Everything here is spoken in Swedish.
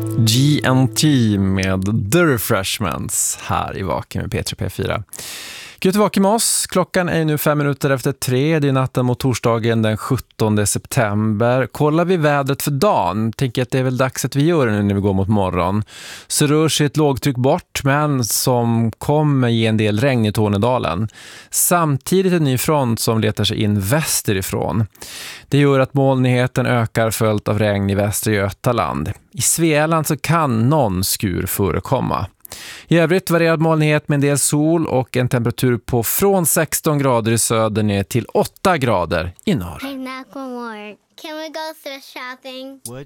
GNT med The Refreshments här i Vaken med P3 P4. Gud till vaken med oss. Klockan är nu 5 minuter efter 3. Det är natten mot torsdagen den 17 september. Kollar vi vädret för dagen, tänker att det är väl dags att vi gör det nu när vi går mot morgon. Så rör sig ett lågtryck bort, men som kommer ge en del regn i Tornedalen. Samtidigt en ny front som letar sig in västerifrån. Det gör att molnigheten ökar följt av regn i Västra Götaland. I Svealand så kan någon skur förekomma. I övrigt varierad molnighet med en del sol och en temperatur på från 16 grader i söder ner till 8 grader i norr. Hey, Macklemore, can we go thrift shopping? What?